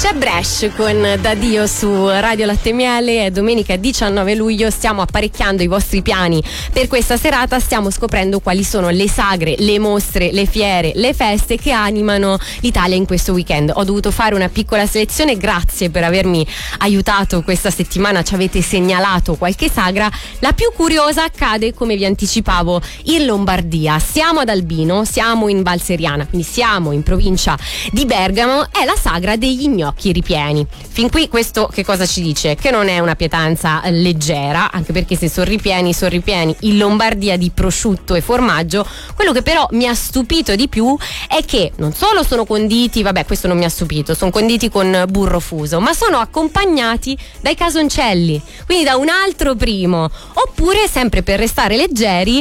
C'è Bresh con Da Dio su Radio Latte Miele. È domenica 19 luglio, stiamo apparecchiando i vostri piani per questa serata, stiamo scoprendo quali sono le sagre, le mostre, le fiere, le feste che animano l'Italia in questo weekend. Ho dovuto fare una piccola selezione, grazie per avermi aiutato questa settimana, ci avete segnalato qualche sagra. La più curiosa accade, come vi anticipavo, in Lombardia. Siamo ad Albino, siamo in Val Seriana, quindi siamo in provincia di Bergamo. È la sagra degli gnocchi ripieni. Fin qui questo che cosa ci dice? Che non è una pietanza leggera, anche perché se sono ripieni in Lombardia di prosciutto e formaggio. Quello che però mi ha stupito di più è che non solo sono conditi, vabbè, questo non mi ha stupito, sono conditi con burro fuso, ma sono accompagnati dai casoncelli, quindi da un altro primo, oppure, sempre per restare leggeri,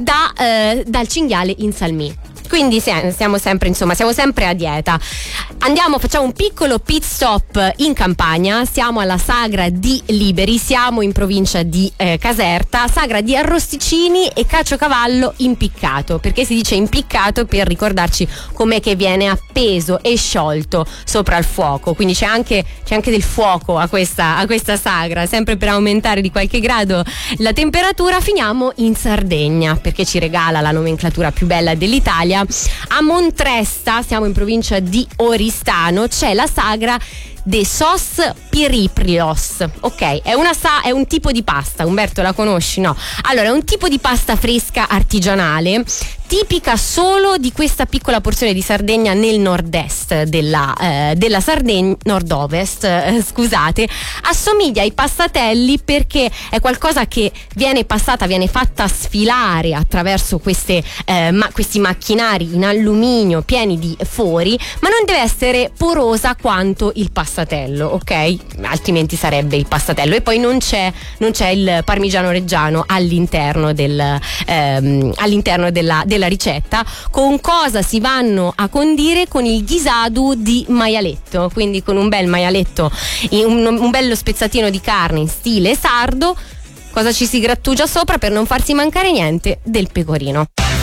dal cinghiale in salmì. Quindi siamo sempre a dieta. Facciamo un piccolo pit stop in Campania, siamo alla sagra di Liberi, siamo in provincia di Caserta, sagra di arrosticini e caciocavallo impiccato. Perché si dice impiccato? Per ricordarci com'è che viene appeso e sciolto sopra il fuoco, quindi c'è anche del fuoco a questa sagra, sempre per aumentare di qualche grado la temperatura. Finiamo in Sardegna, perché ci regala la nomenclatura più bella dell'Italia. A Montresta, siamo in provincia di Oristano, c'è la sagra de sos piriprios. Ok, è un tipo di pasta. Umberto, la conosci? No. Allora, è un tipo di pasta fresca artigianale, tipica solo di questa piccola porzione di Sardegna nel nord-est della Sardegna, nord-ovest, scusate. Assomiglia ai passatelli perché è qualcosa che viene fatta sfilare attraverso questi macchinari in alluminio pieni di fori, ma non deve essere porosa quanto il passatello, ok? Altrimenti sarebbe il passatello. E poi non c'è il parmigiano reggiano all'interno della ricetta. Con cosa si vanno a condire? Con il ghisadu di maialetto, quindi con un bel maialetto, un bello spezzatino di carne in stile sardo. Cosa ci si grattugia sopra per non farsi mancare niente? Del pecorino.